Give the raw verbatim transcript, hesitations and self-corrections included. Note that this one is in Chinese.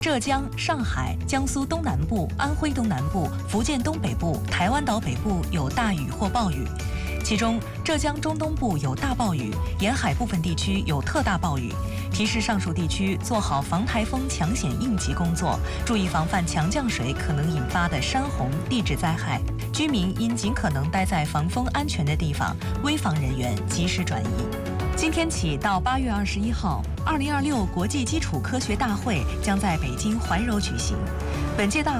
浙江、上海、江苏东南部、安徽东南部、福建东北部、台湾岛北部有大雨或暴雨，其中浙江中东部有大暴雨，沿海部分地区有特大暴雨。提示上述地区做好防台风抢险应急工作，注意防范强降水可能引发的山洪、地质灾害。居民应尽可能待在防风安全的地方，危防人员及时转移。今天起到八月二十一号，二零二六国际基础科学大会将在北京怀柔举行。本届大